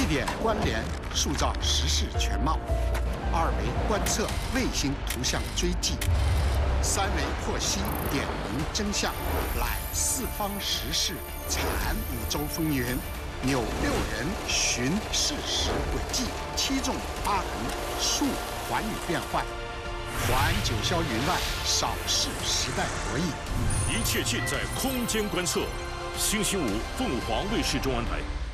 点关联，塑造时事全貌；2维观测卫星图像追迹；3维剖析点明真相，揽四方时事，铲五洲风云，扭6人寻事实轨迹，7纵8横述寰宇变幻，还九霄云外，扫视时代博弈。 一切尽在空间观测。星期五，凤凰卫视中文台。